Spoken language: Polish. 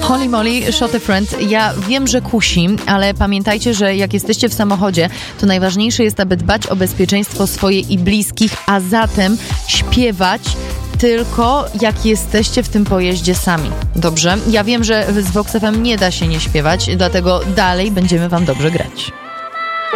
Holy Moly, Shot a Friend. Ja wiem, że kusi, ale pamiętajcie, że jak jesteście w samochodzie, to najważniejsze jest, aby dbać o bezpieczeństwo swoje i bliskich, a zatem śpiewać tylko jak jesteście w tym pojeździe sami. Dobrze? Ja wiem, że z Vox FM nie da się nie śpiewać, dlatego dalej będziemy wam dobrze grać.